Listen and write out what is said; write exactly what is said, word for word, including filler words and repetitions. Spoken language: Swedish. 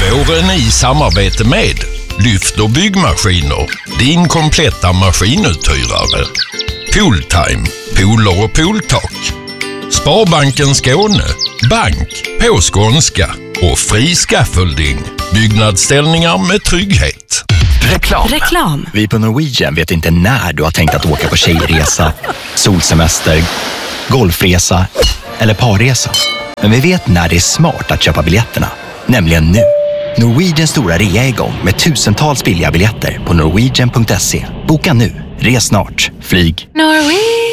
Våren i samarbete med Lyft och byggmaskiner, din kompletta maskinuthyrare. Pooltime, pooler och pooltak. Sparbanken Skåne, bank på skånska och fri scaffolding, byggnadsställningar med trygghet. Reklam. Reklam. Vi på Norwegian vet inte när du har tänkt att åka på tjejresa, solsemester, golfresa eller parresa. Men vi vet när det är smart att köpa biljetterna, nämligen nu. Norwegians stora rea är igång med tusentals billiga biljetter på norwegian punkt se. Boka nu, res snart, flyg. Norwegian.